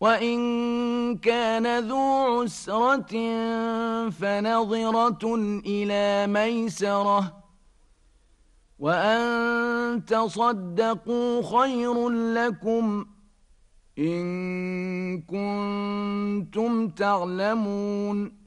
وإن كان ذو عسرة فنظرة إلى ميسرة وأن تصدقوا خير لكم إن كنتم تعلمون